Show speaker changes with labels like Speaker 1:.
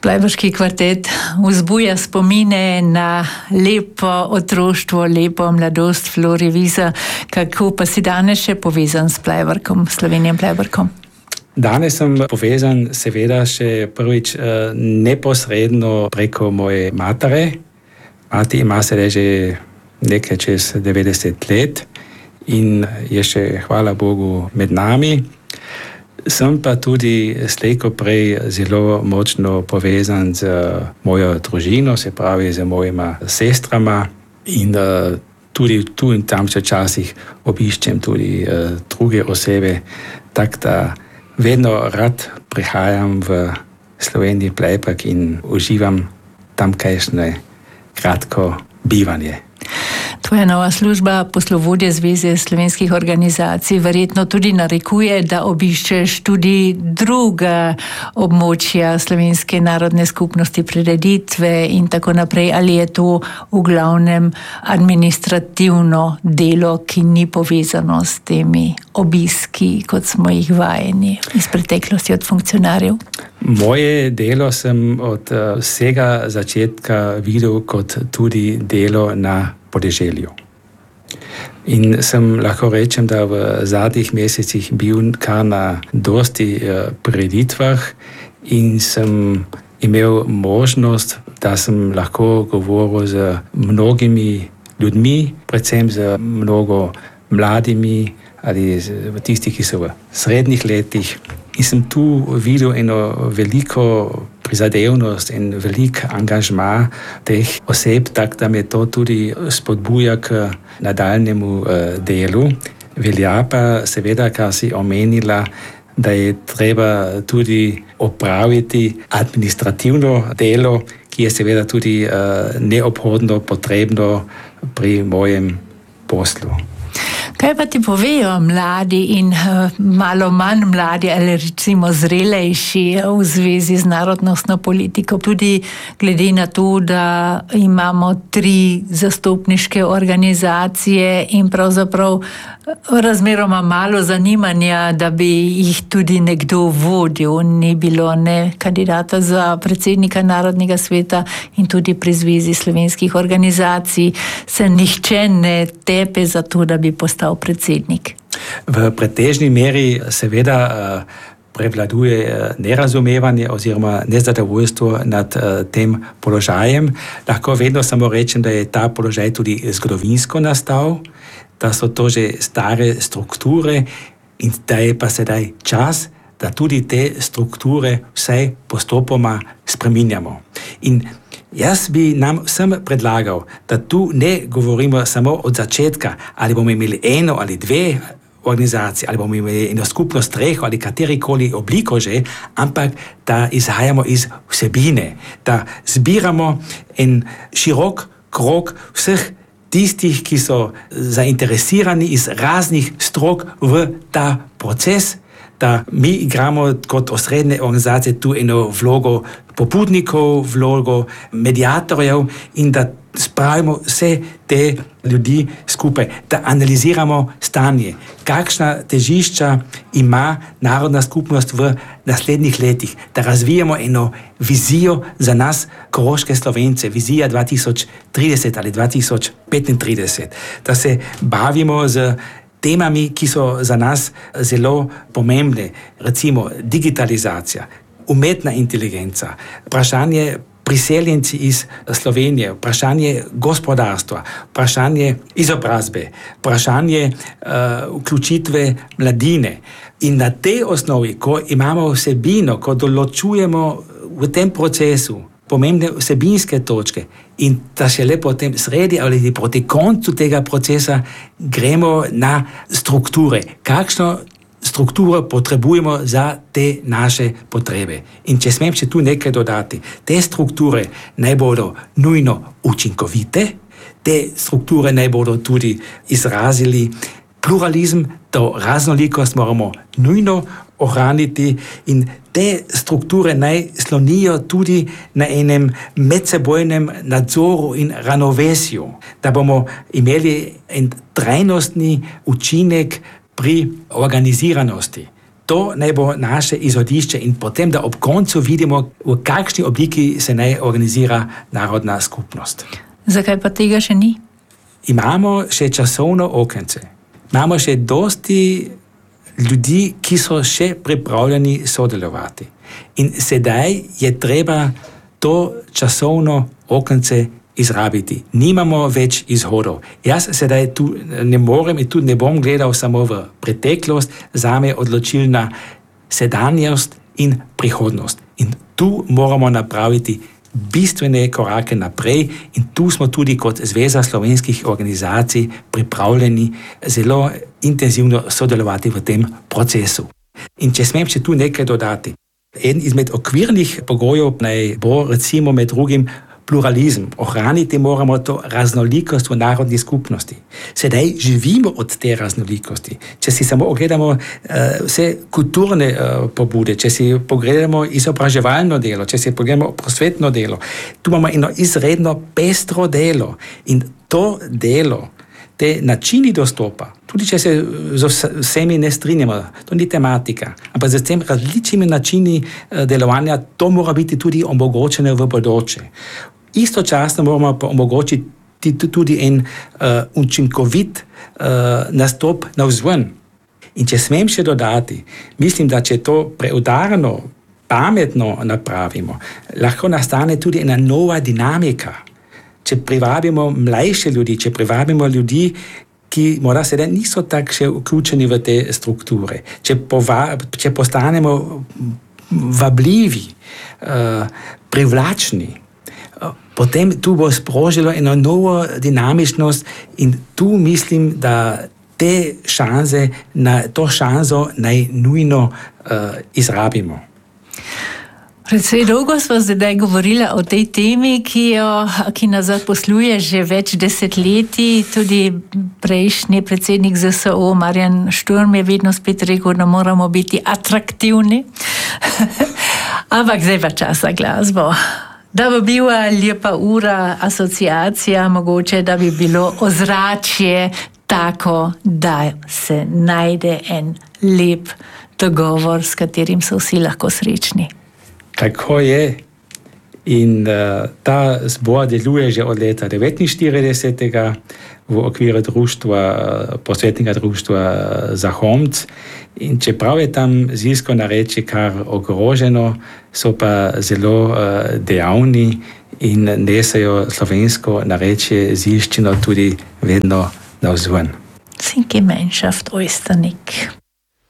Speaker 1: Plejvrški kvartet vzbuja spomine na lepo otroštvo, lepo mladost Flori Visa. Kako pa si danes še povezan s Plejvrkom, Slovenijem Plejvrkom?
Speaker 2: Danes sem povezan seveda še prvič neposredno preko moje matere. Mati ima sedaj že nekaj čez 90 let in je še, hvala Bogu, med nami. Sem pa tudi slejko prej zelo močno povezan z mojo družino, se pravi z mojima sestrama in tudi tu in tam včasih obiščem tudi druge osebe, tako da vedno rad prihajam v Sloveniji Plejvrk in uživam tamkajšnje kratko bivanje.
Speaker 1: Tvoja nova služba poslovodje Zveze slovenskih organizacij verjetno tudi narekuje, da obiščeš tudi druga območja slovenske narodne skupnosti, prireditve in tako naprej. Ali je to v glavnem administrativno delo, ki ni povezano s temi obiski, kot smo jih vajeni iz preteklosti od funkcionarjev?
Speaker 2: Moje delo sem od vsega začetka videl kot tudi delo na podeželju. In sem lahko rečem, da v zadnjih mesecih bil kar na dosti prireditvah in sem imel možnost, da sem lahko govoril z mnogimi ljudmi, predvsem z mnogo mladimi ali tisti, ki so v srednjih letih. In sem tu videl eno veliko prizadevnost in velik angažma teh oseb, tako da me to tudi spodbuja k nadaljnjemu delu. Velja pa seveda, kar si omenila, da je treba tudi opraviti administrativno delo, ki je seveda tudi neobhodno potrebno pri mojem poslu.
Speaker 1: Kaj pa ti povejo mladi in malo manj mladi ali recimo zrelejši v zvezi z narodnostno politiko? Tudi glede na to, da imamo 3 zastopniške organizacije in pravzaprav razmeroma malo zanimanja, da bi jih tudi nekdo vodil. Ni bilo ne kandidata za predsednika Narodnega sveta in tudi pri Zvezi slovenskih organizacij se nihče ne tepe za to, da bi postal predsednik.
Speaker 2: V pretežni meri seveda prevladuje nerazumevanje oziroma nezadovoljstvo nad tem položajem. Lahko vedno samo rečem, da je ta položaj tudi zgodovinsko nastal, da so to že stare strukture in da je pa sedaj čas, da tudi te strukture vsaj postopoma spreminjamo. In jaz bi nam vsem predlagal, da tu ne govorimo samo od začetka, ali bomo imeli 1 ali 2 organizacije, ali bomo imeli eno skupno streho ali katerikoli obliko že, ampak da izhajamo iz vsebine, da zbiramo en širok krog vseh tistih, ki so zainteresirani iz raznih strok v ta proces, da mi igramo kot osrednje organizacije tu eno vlogo popudnikov, vlogo mediatorjev in da spravimo vse te ljudi skupaj, da analiziramo stanje, kakšna težišča ima narodna skupnost v naslednjih letih, da razvijamo eno vizijo za nas, koroške Slovence, vizija 2030 ali 2035, da se bavimo z temami, ki so za nas zelo pomembne, recimo digitalizacija, umetna inteligenca, vprašanje priseljenci iz Slovenije, vprašanje gospodarstva, vprašanje izobrazbe, vprašanje vključitve mladine. In na tej osnovi, ko imamo vsebino, ko določujemo v tem procesu pomembne vsebinske točke in da šele potem sredi ali proti koncu tega procesa gremo na strukture. Kakšno strukturo potrebujemo za te naše potrebe. In če smem še tu nekaj dodati, te strukture naj bodo nujno učinkovite, te strukture naj bodo tudi izrazili pluralizem, to raznolikost moramo nujno ohraniti in te strukture naj slonijo tudi na enem medsebojnem nadzoru in ravnovesju, da bomo imeli en trajnostni učinek pri organiziranosti, to naj bo naše izhodišče in potem, da ob koncu vidimo, v kakšni obliki se naj organizira narodna skupnost.
Speaker 1: Zakaj pa tega še ni?
Speaker 2: Imamo še časovno okence. Imamo še dosti ljudi, ki so še pripravljeni sodelovati. In sedaj je treba to časovno okence izrabiti. Nimamo več izhodov. Jaz sedaj tu ne morem in tudi ne bom gledal samo v preteklost, zame odločilna sedanjost in prihodnost. In tu moramo napraviti bistvene korake naprej in tu smo tudi kot Zveza slovenskih organizacij pripravljeni zelo intenzivno sodelovati v tem procesu. In če smem še tu nekaj dodati. En izmed okvirnih pogojev naj bo recimo med drugim pluralizem. Ohraniti moramo to raznolikost v narodni skupnosti. Sedaj živimo od te raznolikosti. Če si samo ogledamo vse kulturne pobude, če si pogledamo izobraževalno delo, če si pogledamo prosvetno delo, tu imamo eno izredno pestro delo. In to delo, te načini dostopa, tudi če se z vsemi ne strinjamo, to ni tematika, ampak z tem različnimi načini delovanja, to mora biti tudi omogočeno v bodoče. Istočasno moramo pa omogočiti tudi en učinkovit nastop navzven. In če smem še dodati, mislim, da če to preudarno, pametno napravimo, lahko nastane tudi ena nova dinamika. Če privabimo mlajše ljudi, če privabimo ljudi, ki morda sedaj niso tako še vključeni v te strukture, če postanemo vabljivi, privlačni, potem tu bo sprožilo eno novo dinamičnost in tu mislim, da to šanso naj nujno izrabimo.
Speaker 1: Predvsej dolgo smo zdaj govorili o tej temi, ki nas zaposluje že več desetletij. Tudi prejšnji predsednik ZSO Marjan Šturm je vedno spet rekel, da moramo biti atraktivni. Ampak zdaj pa čas za glasbo. Da bi bila lepa ura, asociacija, mogoče, da bi bilo ozračje tako, da se najde en lep dogovor, s katerim so vsi lahko srečni.
Speaker 2: Tako je. In ta zbor deluje že od leta 1949 v okviru posvetnega društva Zahomc. In čeprav je tam zilsko narečje kar ogroženo, so pa zelo dejavni in nesejo slovensko narečje zilščino tudi vedno navzven.
Speaker 1: Sin Gemeinschaft Oysternik.